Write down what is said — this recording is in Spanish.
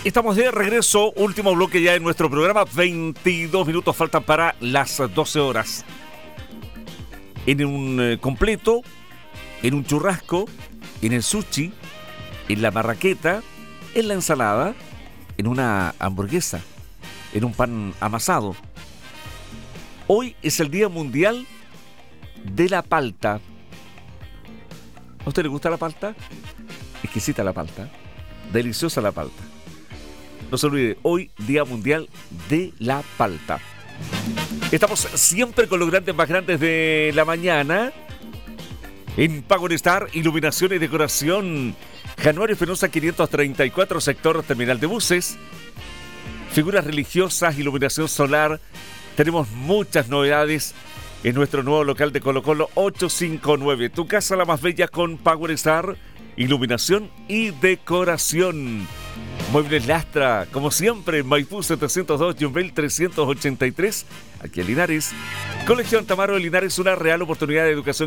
Estamos de regreso, último bloque ya en nuestro programa. 22 minutos faltan para las 12 horas. En un completo, en un churrasco, en el sushi, en la marraqueta, en la ensalada, en una hamburguesa, en un pan amasado. Hoy es el Día Mundial de la Palta. ¿A usted le gusta la palta? Exquisita la palta, deliciosa la palta. No se olvide, hoy Día Mundial de la Palta. Estamos siempre con los grandes más grandes de la mañana. En Powerstar, iluminación y decoración. Januario Fenosa 534, sector terminal de buses. Figuras religiosas, iluminación solar. Tenemos muchas novedades en nuestro nuevo local de Colo Colo 859. Tu casa la más bella con Powerstar, iluminación y decoración. Muebles Lastra, como siempre, en Maipú 702 y Umbel 383, aquí en Linares. Colegio Antamaro de Linares, una real oportunidad de educación